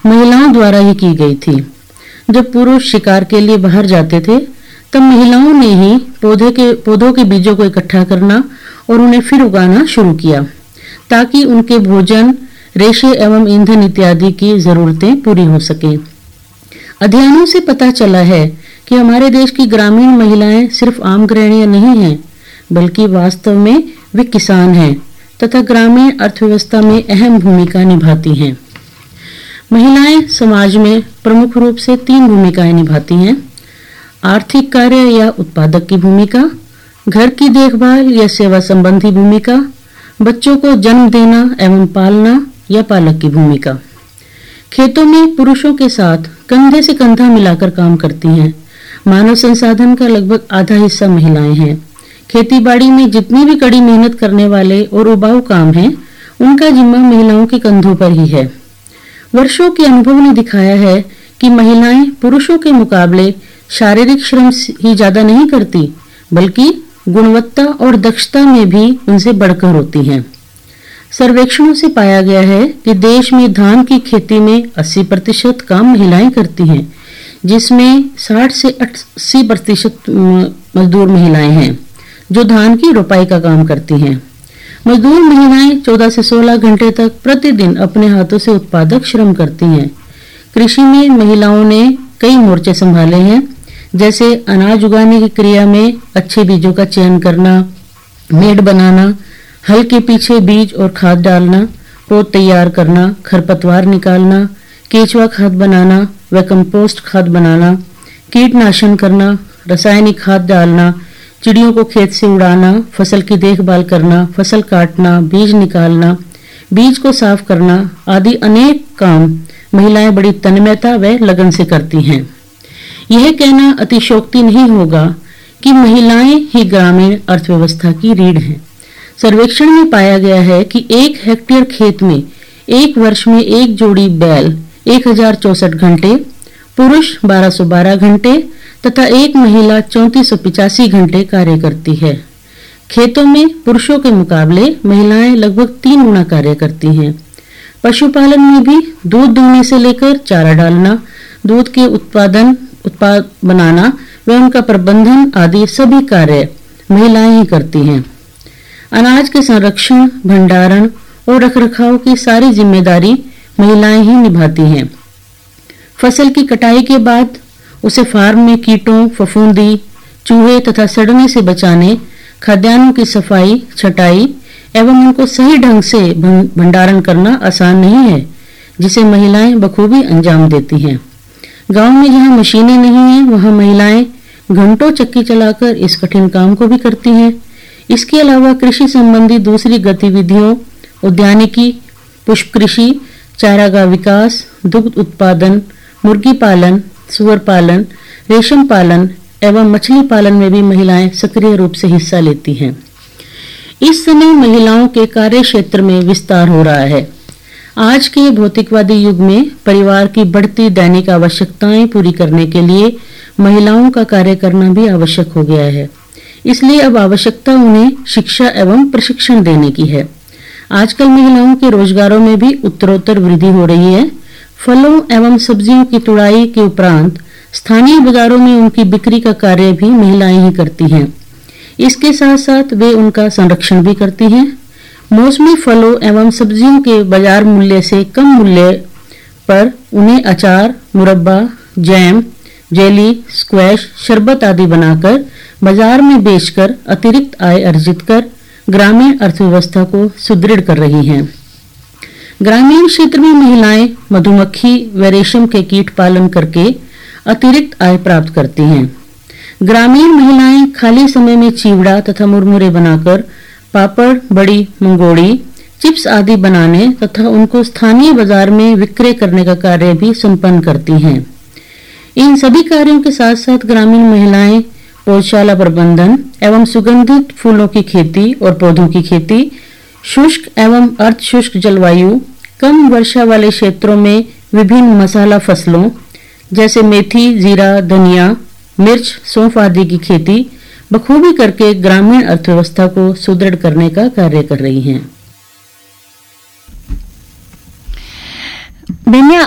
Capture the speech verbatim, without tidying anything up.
महिलाओं द्वारा ही की गई थी। जब पुरुष शिकार के लिए बाहर जाते थे तब महिलाओं ने ही पौधे के पौधों के बीजों को इकट्ठा करना और उन्हें फिर उगाना शुरू किया ताकि उनके भोजन, रेशे एवं ईंधन इत्यादि की जरूरतें पूरी हो सके। अध्ययनों से पता चला है कि हमारे देश की ग्रामीण महिलाएं सिर्फ आम गृहिणियां नहीं हैं, बल्कि वास्तव में वे किसान हैं तथा ग्रामीण अर्थव्यवस्था में अहम भूमिका निभाती हैं। महिलाएं समाज में प्रमुख रूप से तीन भूमिकाएं निभाती हैं: आर्थिक कार्य या उत्पादक की भूमिका, घर की देखभाल या सेवा संबंधी भूमिका, बच्चों को जन्म देना एवं पालना या पालक की भूमिका। खेतों में पुरुषों के साथ कंधे से कंधा मिलाकर काम करती हैं। मानव संसाधन का लगभग आधा हिस्सा महिलाएं हैं। खेती बाड़ी में जितनी भी कड़ी मेहनत करने वाले और उबाऊ काम हैं, उनका जिम्मा महिलाओं के कंधों पर ही है। वर्षों के अनुभव ने दिखाया है कि महिलाएं पुरुषों के मुकाबले शारीरिक श्रम ही ज्यादा नहीं करती, बल्कि गुणवत्ता और दक्षता में भी उनसे बढ़कर होती हैं। सर्वेक्षणों से पाया गया है कि देश में धान की खेती में अस्सी प्रतिशत काम महिलाएं करती हैं, जिसमें साठ से अस्सी प्रतिशत मजदूर महिलाएं हैं जो धान की रोपाई का काम करती हैं। मजदूर महिलाएं चौदह से सोलह घंटे तक प्रतिदिन अपने हाथों से उत्पादक श्रम करती हैं। कृषि में महिलाओं ने कई मोर्चे संभाले हैं, जैसे अनाज उगाने की क्रिया में अच्छे बीजों का चयन करना, मेड़ बनाना, हल के पीछे बीज और खाद डालना, पौध तैयार करना, खरपतवार निकालना, केचुआ खाद बनाना व कंपोस्ट खाद बनाना, कीटनाशन करना, रासायनिक खाद डालना, चिड़ियों को खेत से उड़ाना, फसल की देखभाल करना, फसल काटना, बीज निकालना, बीज को साफ करना आदि अनेक काम महिलाएं बड़ी तन्मयता व लगन से करती हैं। यह कहना अतिशयोक्ति नहीं होगा कि महिलाएं ही ग्रामीण अर्थव्यवस्था की रीढ़ हैं। सर्वेक्षण में पाया गया है कि एक हेक्टेयर खेत में एक वर्ष में एक जोड़ी बैल एक हजार चौसठ घंटे, पुरुष बारह सौ बारह घंटे तथा एक महिला चौंतीस सौ पिचासी घंटे कार्य करती है। खेतों में पुरुषों के मुकाबले महिलाएं लगभग तीन गुना कार्य करती हैं। पशुपालन में भी दूध दूहने से लेकर चारा डालना, दूध के उत्पादन उत्पाद बनाना व उनका प्रबंधन आदि सभी कार्य महिलाएं ही करती हैं। अनाज के संरक्षण, भंडारण और रखरखाव की सारी जिम्मेदारी महिलाएं ही निभाती हैं। फसल की कटाई के बाद उसे फार्म में कीटों, फफूंदी, चूहे तथा सड़ने से बचाने, खाद्यान्नों की सफाई, छटाई एवं उनको सही ढंग से भंडारण करना आसान नहीं है, जिसे महिलाएं बखूबी अंजाम देती हैं। गांव में जहां मशीनें नहीं हैं, वहां महिलाएं घंटों चक्की चलाकर इस कठिन काम को भी करती हैं। इसके अलावा कृषि संबंधी दूसरी गतिविधियों, उद्यानिकी, पुष्प कृषि, चारागाह विकास, दुग्ध उत्पादन, मुर्गी पालन, सुअर पालन, रेशम पालन एवं मछली पालन में भी महिलाएं सक्रिय रूप से हिस्सा लेती हैं। इस समय महिलाओं के कार्य क्षेत्र में विस्तार हो रहा है। आज के भौतिकवादी युग में परिवार की बढ़ती दैनिक आवश्यकताएं पूरी करने के लिए महिलाओं का कार्य करना भी आवश्यक हो गया है। इसलिए अब आवश्यकता उन्हें शिक्षा एवं प्रशिक्षण देने की है। आजकल महिलाओं के रोजगारों में भी उत्तरोत्तर वृद्धि हो रही है। फलों एवं सब्जियों की तुड़ाई के उपरांत स्थानीय बाजारों में उनकी बिक्री का कार्य भी महिलाएं ही करती हैं। इसके साथ साथ वे उनका संरक्षण भी करती हैं। मौसमी फलों एवं सब्जियों के बाजार मूल्य से कम मूल्य पर उन्हें अचार, मुरब्बा, जैम, जेली, स्क्वैश, शरबत आदि बनाकर बाजार में बेचकर अतिरिक्त आय अर्जित कर ग्रामीण अर्थव्यवस्था को सुदृढ़ कर रही हैं। ग्रामीण क्षेत्र में महिलाएं मधुमक्खी व रेशम के कीट पालन करके अतिरिक्त आय प्राप्त करती हैं। ग्रामीण महिलाएं खाली समय में चिवड़ा तथा मुरमुरे बनाकर पापड़, बड़ी, मंगोड़ी, चिप्स आदि बनाने तथा उनको स्थानीय बाजार में विक्रय करने का कार्य भी संपन्न करती हैं। इन सभी कार्यों के साथ साथ ग्रामीण महिलाएं पौधशाला प्रबंधन एवं सुगंधित फूलों की खेती और पौधों की खेती, शुष्क एवं अर्ध शुष्क जलवायु, कम वर्षा वाले क्षेत्रों में विभिन्न मसाला फसलों जैसे मेथी, जीरा, धनिया, मिर्च, सौंफ आदि की खेती बखूबी करके ग्रामीण अर्थव्यवस्था को सुदृढ़ करने का कार्य कर रही हैं।